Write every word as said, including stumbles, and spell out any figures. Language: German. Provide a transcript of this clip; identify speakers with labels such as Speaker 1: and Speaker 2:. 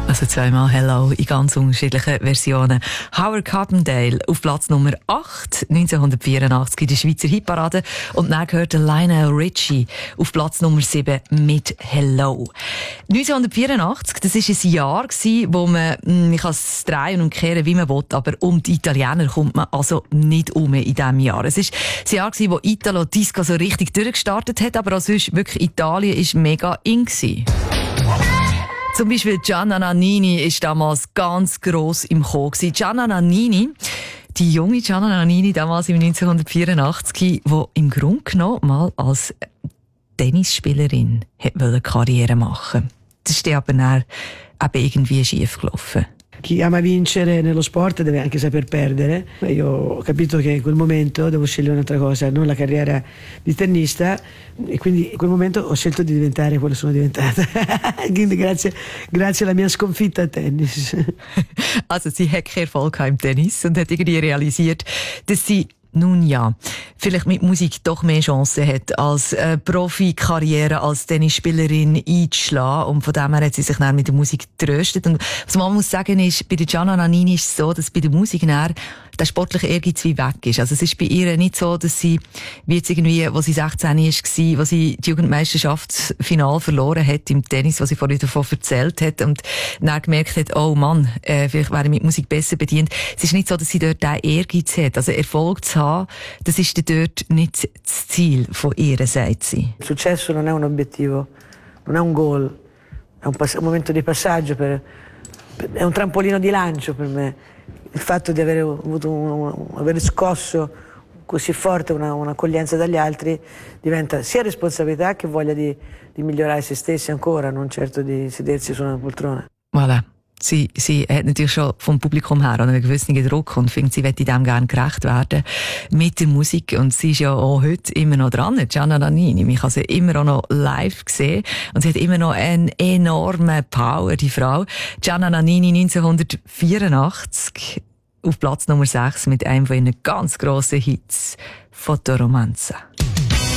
Speaker 1: Also zweimal Hello in ganz unterschiedlichen Versionen. Howard Carpendale auf Platz Nummer acht, neunzehnhundertvierundachtzig in der Schweizer Hitparade. Und dann gehört Lionel Richie auf Platz Nummer sieben mit Hello. neunzehnhundertvierundachtzig, das war ein Jahr, wo man, man kann es drehen und kehren, wie man will, aber um die Italiener kommt man also nicht um in diesem Jahr. Es war ein Jahr, wo Italo Disco so richtig durchgestartet hat, aber auch sonst wirklich Italien war mega in gewesen. Zum Beispiel Gianna Nannini war damals ganz gross im Kommen. Gianna Nannini, die junge Gianna Nannini damals im neunzehnhundertvierundachtzig, die im Grunde genommen mal als Tennisspielerin eine Karriere machen wollte. Das ist dann aber dann eben irgendwie schief gelaufen.
Speaker 2: Chi ama vincere nello sport deve anche saper perdere. Io ho capito che in quel momento devo scegliere un'altra cosa, non la carriera di tennista, e quindi in quel momento ho scelto di diventare quello che sono diventata. Quindi grazie, grazie alla mia sconfitta al tennis.
Speaker 1: Also sie hat keinen Erfolg im Tennis und hat irgendwie realisiert, dass sie nun ja, vielleicht mit Musik doch mehr Chancen hat, als äh, Profikarriere als Tennisspielerin einzuschlagen. Und von dem her hat sie sich dann mit der Musik getröstet. Und was man muss sagen ist, bei der Gianna Nannini ist es so, dass bei der Musik dann der sportliche Ehrgeiz wie weg ist. Also es ist bei ihr nicht so, dass sie, wie jetzt irgendwie, wo sie sechzehn war, wo sie die Jugendmeisterschaftsfinale verloren hat im Tennis, was sie vorhin davon erzählt hat und dann gemerkt hat, oh Mann, äh, vielleicht wäre ich mit Musik besser bedient. Es ist nicht so, dass sie dort diesen Ehrgeiz hat. Also Erfolg zu haben, das ist dort nicht das Ziel von ihr, sagt sie.
Speaker 2: Il successo non è un obiettivo, non è un goal, è un, pass- un momento di passaggio, per, per, è un trampolino di lancio per me. Il fatto di aver avuto un, aver scosso così forte una, un'accoglienza dagli altri diventa sia responsabilità che voglia di, di migliorare se stessi ancora, non certo di sedersi su una poltrona.
Speaker 1: Voilà. Sie, sie hat natürlich schon vom Publikum her einen gewissen Druck und findet, sie möchte dem gerne gerecht werden mit der Musik. Und sie ist ja auch heute immer noch dran, Gianna Nannini. Ich habe sie immer auch noch live gesehen und sie hat immer noch eine enorme Power, die Frau. Gianna Nannini neunzehnhundertvierundachtzig auf Platz Nummer sechs mit einem von ihren ganz grossen Hits, Fotoromanza.